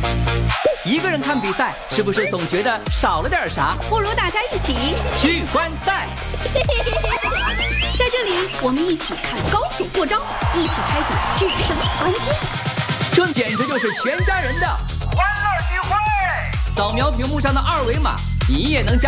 一个人看比赛，是不是总觉得少了点啥？ 不如大家一起去观赛。 在这里，我们一起看高手过招，一起拆解制胜关键。 这简直就是全家人的欢乐聚会！扫描屏幕上的二维码，你也能加。